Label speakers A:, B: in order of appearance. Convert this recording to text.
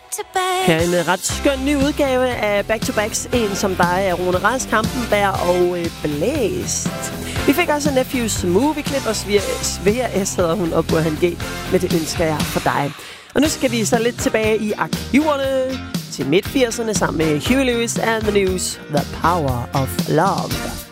A: Her er en ret skøn ny udgave af Back to Backs. En som dig er Rune Rask, Kampenberg og Blæst. Vi fik også Nephews Movie-klip, og Svea S hedder hun, og Burhan G med Det ønsker jeg for dig. Og nu skal vi så lidt tilbage i arkiverne til midt-80'erne sammen med Huey Lewis and the News, The Power of Love.